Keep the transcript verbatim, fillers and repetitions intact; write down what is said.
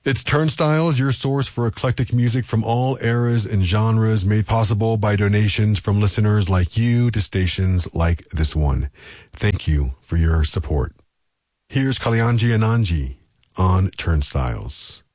It's Turnstiles, your source for eclectic music from all eras and genres, made possible by donations from listeners like you to stations like this one. Thank you for your support. Here's Kalyanji Ananji on Turnstiles.